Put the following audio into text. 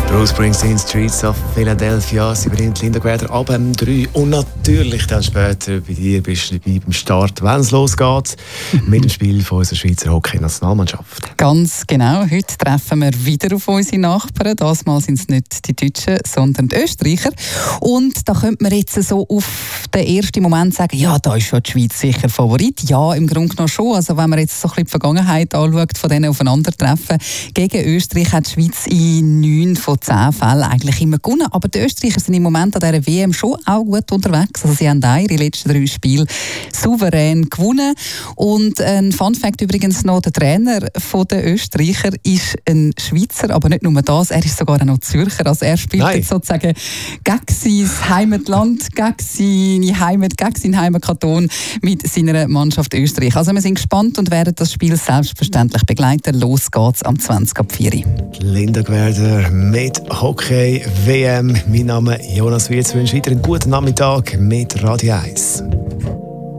Bruce Springsteen, Streets of Philadelphia, sie übernimmt Linda Gwerder ab 3 und natürlich dann später bei dir bist du dabei beim Start, wenn es losgeht, mit dem Spiel von unserer Schweizer Hockey-Nationalmannschaft. Ganz genau, heute treffen wir wieder auf unsere Nachbarn, das Mal sind es nicht die Deutschen, sondern die Österreicher und da könnte man jetzt so auf den ersten Moment sagen, ja, da ist schon die Schweiz sicher Favorit, ja, im Grunde genommen schon, also wenn man jetzt so ein bisschen die Vergangenheit anschaut, von denen Aufeinandertreffen, gegen Österreich hat die Schweiz in 9 von 10 Fällen eigentlich immer gewonnen. Aber die Österreicher sind im Moment an dieser WM schon auch gut unterwegs. Also sie haben ihre letzten 3 Spiele souverän gewonnen. Und ein Fun-Fact übrigens noch, der Trainer der Österreicher ist ein Schweizer, aber nicht nur das, er ist sogar auch noch Zürcher. Also er spielt jetzt sozusagen gegen sein Heimatland, gegen seine Heimat, gegen seinen Heimatkanton mit seiner Mannschaft Österreich. Also wir sind gespannt und werden das Spiel selbstverständlich begleiten. Los geht's am 20:04. Linda Gwerder mit Hockey WM. Mein Name ist Jonas Wirz. Ich wünsche weiter einen guten Nachmittag mit Radio 1.